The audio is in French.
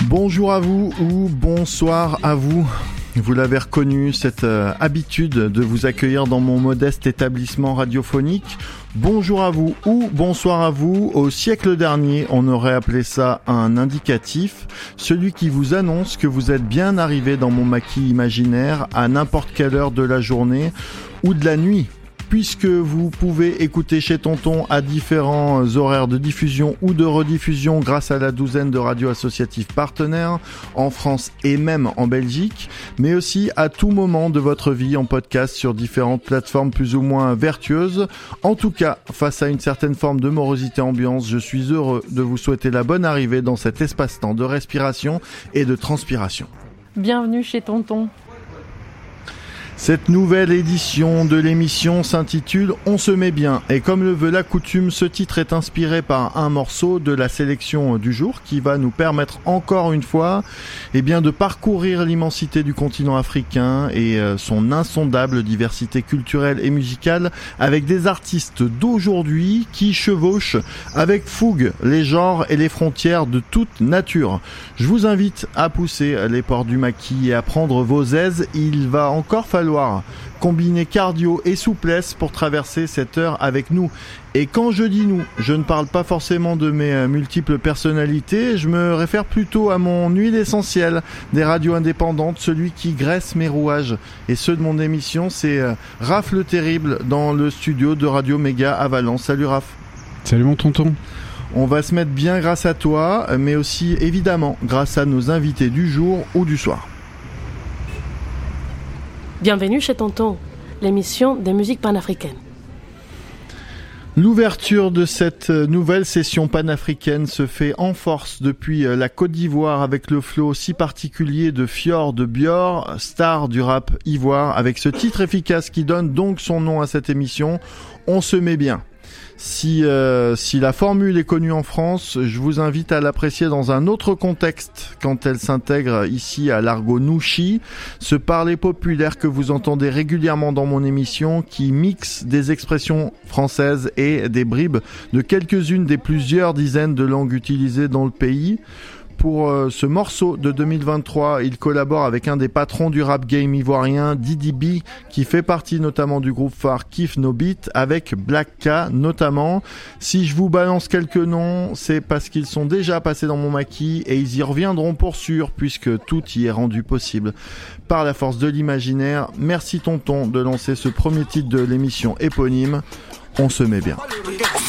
Bonjour à vous ou bonsoir à vous. Vous l'avez reconnu, cette habitude de vous accueillir dans mon modeste établissement radiophonique. Bonjour à vous ou bonsoir à vous. Au siècle dernier, on aurait appelé ça un indicatif, celui qui vous annonce que vous êtes bien arrivé dans mon maquis imaginaire à n'importe quelle heure de la journée ou de la nuit. Puisque vous pouvez écouter chez Tonton à différents horaires de diffusion ou de rediffusion grâce à la douzaine de radios associatives partenaires en France et même en Belgique, mais aussi à tout moment de votre vie en podcast sur différentes plateformes plus ou moins vertueuses. En tout cas, face à une certaine forme de morosité ambiance, je suis heureux de vous souhaiter la bonne arrivée dans cet espace-temps de respiration et de transpiration. Bienvenue chez Tonton. Cette nouvelle édition de l'émission s'intitule « On se met bien » et comme le veut la coutume, ce titre est inspiré par un morceau de la sélection du jour qui va nous permettre encore une fois de parcourir l'immensité du continent africain et son insondable diversité culturelle et musicale avec des artistes d'aujourd'hui qui chevauchent avec fougue les genres et les frontières de toute nature. Je vous invite à pousser les portes du maquis et à prendre vos aises, il va encore falloir combiner cardio et souplesse pour traverser cette heure avec nous. Et quand je dis nous, je ne parle pas forcément de mes multiples personnalités, je me réfère plutôt à mon huile essentielle des radios indépendantes, celui qui graisse mes rouages. Et ceux de mon émission, c'est Raph le Terrible dans le studio de Radio Méga à Valence. Salut Raph. Salut mon tonton. On va se mettre bien grâce à toi, mais aussi évidemment grâce à nos invités du jour ou du soir. Bienvenue chez Tonton, l'émission des musiques panafricaines. L'ouverture de cette nouvelle session panafricaine se fait en force depuis la Côte d'Ivoire avec le flow si particulier de Fior de Bior, star du rap ivoire, avec ce titre efficace qui donne donc son nom à cette émission, On se met bien. Si la formule est connue en France, je vous invite à l'apprécier dans un autre contexte quand elle s'intègre ici à l'argot nouchi, ce parler populaire que vous entendez régulièrement dans mon émission qui mixe des expressions françaises et des bribes de quelques-unes des plusieurs dizaines de langues utilisées dans le pays. Pour ce morceau de 2023, il collabore avec un des patrons du rap game ivoirien, Didi B, qui fait partie notamment du groupe phare Kiff No Beat, avec Black K notamment. Si je vous balance quelques noms, c'est parce qu'ils sont déjà passés dans mon maquis et ils y reviendront pour sûr, puisque tout y est rendu possible par la force de l'imaginaire. Merci Tonton de lancer ce premier titre de l'émission éponyme. On se met bien.